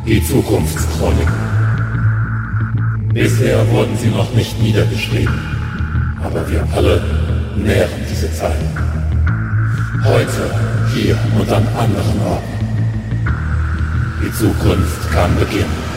Die Zukunftschroniken. Bisher wurden sie noch nicht niedergeschrieben, aber wir alle nähren diese Zeit. Heute, hier und an anderen Orten. Die Zukunft kann beginnen.